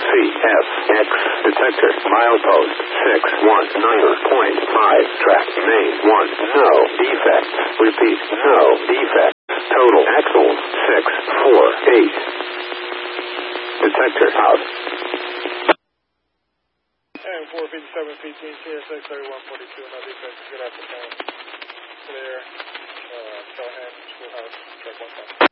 CFX detector milepost 619.5 track main 1 no defects. Repeat, no defects. Total axles 648. Detector out. And 457 PT CSX 3142 no defects. Good afternoon. Clear. Showhand Schoolhouse. Check 1 time.